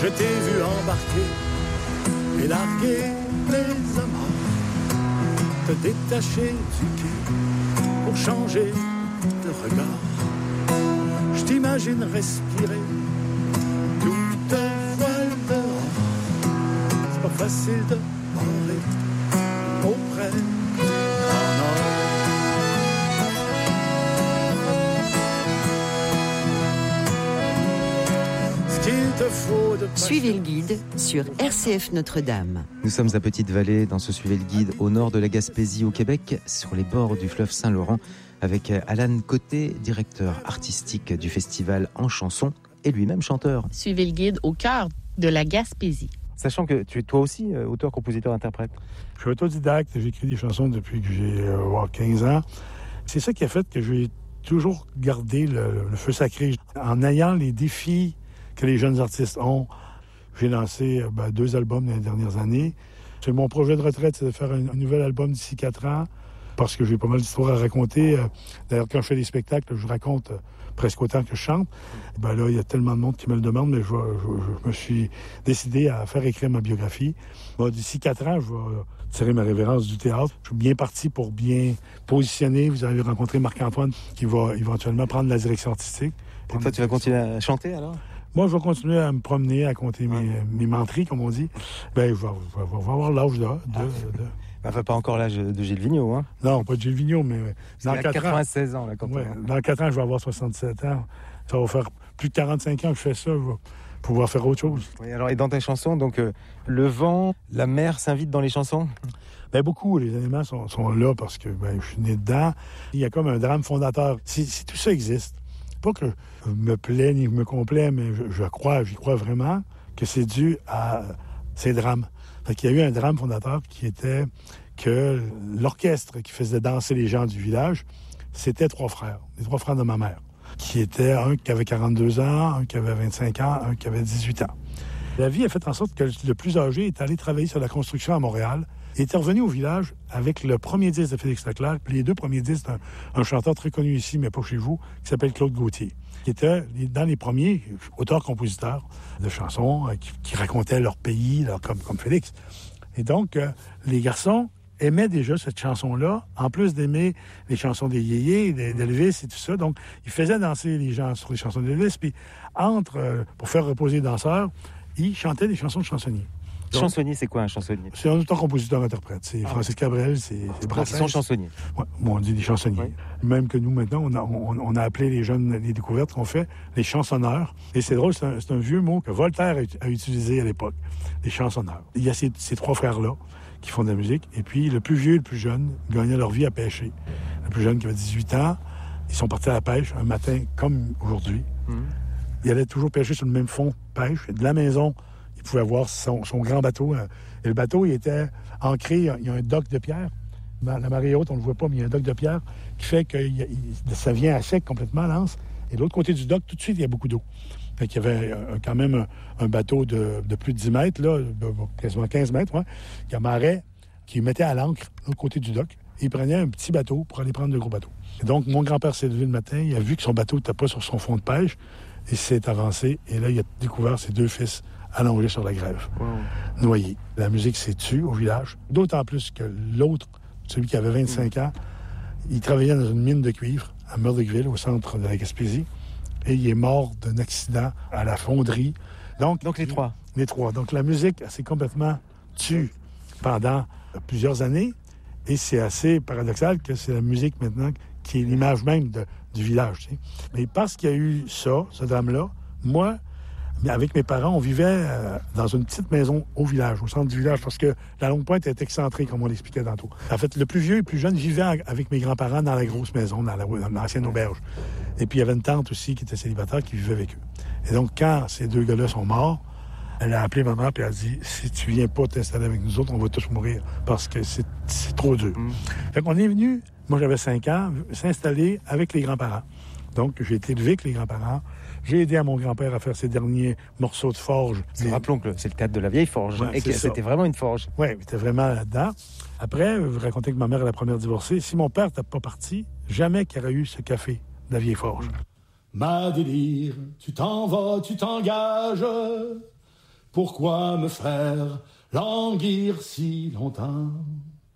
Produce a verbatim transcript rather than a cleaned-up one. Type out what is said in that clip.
Je t'ai vu embarquer et larguer les amarres, te détacher du quai pour changer de regard. Je t'imagine respirer toute voile dehors. C'est pas facile de parler auprès d'un homme. Suivez le guide sur R C F Notre-Dame. Nous sommes à Petite-Vallée, dans ce Suivez le guide, au nord de la Gaspésie, au Québec, sur les bords du fleuve Saint-Laurent, avec Alan Côté, directeur artistique du festival En Chanson, et lui-même chanteur. Suivez le guide au cœur de la Gaspésie. Sachant que tu es toi aussi auteur, compositeur, interprète. Je suis autodidacte, j'écris des chansons depuis que j'ai euh, quinze ans. C'est ça qui a fait que j'ai toujours gardé le, le feu sacré. En ayant les défis que les jeunes artistes ont, j'ai lancé ben, deux albums dans les dernières années. C'est mon projet de retraite, c'est de faire un, un nouvel album d'ici quatre ans, parce que j'ai pas mal d'histoires à raconter. D'ailleurs, quand je fais des spectacles, je raconte presque autant que je chante. Ben là, il y a tellement de monde qui me le demande, mais je, je, je me suis décidé à faire écrire ma biographie. Ben, d'ici quatre ans, je vais tirer ma révérence du théâtre. Je suis bien parti pour bien positionner. Vous avez rencontré Marc-Antoine, qui va éventuellement prendre la direction artistique. Et toi, tu vas continuer à chanter, alors? Moi, je vais continuer à me promener, à compter mes, ouais. mes menteries, comme on dit. Ben, je vais, je vais, je vais avoir l'âge de... de, ah. de... Enfin, pas encore l'âge de Gilles Vigneault, hein? Non, pas de Gilles Vigneault, mais... Dans quatre-vingt-seize ans, là, quand ouais, on... Dans quatre ans, je vais avoir soixante-sept ans. Ça va faire plus de quarante-cinq ans que je fais ça. Je vais pouvoir faire autre chose. Oui, alors, et dans tes chansons, donc, euh, le vent, la mer s'invitent dans les chansons? Ben, beaucoup. Les éléments sont, sont là parce que ben, je suis né dedans. Il y a comme un drame fondateur. Si, si tout ça existe, pas que je me plais ni je me complais, mais je, je crois, j'y crois vraiment que c'est dû à ces drames. Fait qu'il y a eu un drame fondateur qui était que l'orchestre qui faisait danser les gens du village, c'était trois frères, les trois frères de ma mère, qui étaient un qui avait quarante-deux ans, un qui avait vingt-cinq ans, un qui avait dix-huit ans. La vie a fait en sorte que le plus âgé est allé travailler sur la construction à Montréal et est revenu au village avec le premier disque de Félix Leclerc, puis les deux premiers disques d'un un chanteur très connu ici, mais pas chez vous, qui s'appelle Claude Gauthier, qui était dans les premiers auteurs-compositeurs de chansons euh, qui, qui racontaient leur pays, leur, comme, comme Félix. Et donc, euh, les garçons aimaient déjà cette chanson-là, en plus d'aimer les chansons des Yéyés, d'Elvis et tout ça. Donc, ils faisaient danser les gens sur les chansons d'Elvis, puis entre, euh, pour faire reposer les danseurs, ils chantaient des chansons de chansonniers. Donc, chansonnier, c'est quoi un chansonnier? C'est un auteur-compositeur-interprète. C'est ah, Francis Cabrel, c'est, c'est Brassens. Ils sont chansonniers. Ouais, bon, on dit des chansonniers. Ouais. Même que nous, maintenant, on a, on, on a appelé les jeunes, les découvertes qu'on fait, les chansonneurs. Et c'est drôle, c'est un, c'est un vieux mot que Voltaire a, a utilisé à l'époque, les chansonneurs. Il y a ces, ces trois frères-là qui font de la musique. Et puis, le plus vieux et le plus jeune gagnaient leur vie à pêcher. Le plus jeune qui avait dix-huit ans, ils sont partis à la pêche un matin comme aujourd'hui. Mmh. Ils allaient toujours pêcher sur le même fond de pêche. Et de la maison, il pouvait avoir son, son grand bateau. Et le bateau, il était ancré, il y a un dock de pierre. La marée haute, on ne le voit pas, mais il y a un dock de pierre qui fait que il, il, ça vient à sec complètement, l'anse. Et de l'autre côté du dock, tout de suite, il y a beaucoup d'eau. Fait qu'il y avait euh, quand même un, un bateau de, de plus de dix mètres, là, de, quasiment quinze mètres, ouais, qui amarrait, qui mettait à l'ancre de l'autre côté du dock. Et il prenait un petit bateau pour aller prendre le gros bateau. Et donc, mon grand-père s'est levé le matin, il a vu que son bateau n'était pas sur son fond de pêche, et s'est avancé. Et là, il a découvert ses deux fils allongés sur la grève, wow. noyés. La musique s'est tue au village. D'autant plus que l'autre, celui qui avait vingt-cinq mmh. ans, il travaillait dans une mine de cuivre à Murdochville, au centre de la Gaspésie. Et il est mort d'un accident à la fonderie. Donc, Donc les trois. Les trois. Donc la musique, elle s'est complètement tue pendant plusieurs années. Et c'est assez paradoxal que c'est la musique maintenant qui est l'image même de, du village. Tu sais. Mais parce qu'il y a eu ça, ce drame-là, moi, avec mes parents, on vivait euh, dans une petite maison au village, au centre du village, parce que la Longue-Pointe est excentrée, comme on l'expliquait tantôt. En fait, le plus vieux et le plus jeune vivait avec mes grands-parents dans la grosse maison, dans, la, dans l'ancienne auberge. Et puis, il y avait une tante aussi qui était célibataire qui vivait avec eux. Et donc, quand ces deux gars-là sont morts, elle a appelé maman et elle a dit « Si tu viens pas t'installer avec nous autres, on va tous mourir parce que c'est, c'est trop dur. Mm. » Fait qu'on est venu, moi j'avais cinq ans, s'installer avec les grands-parents. Donc, j'ai été élevé avec les grands-parents. J'ai aidé à mon grand-père à faire ses derniers morceaux de forge. Mais... Rappelons que c'est le cadre de la vieille forge. Ouais, et que ça. C'était vraiment une forge. Oui, c'était vraiment là-dedans. Après, vous racontez que ma mère est la première divorcée. Si mon père n'était pas parti, jamais qu'il y aurait eu ce café de la vieille forge. Ma délire, tu t'en vas, tu t'engages. pourquoi me faire languir si longtemps?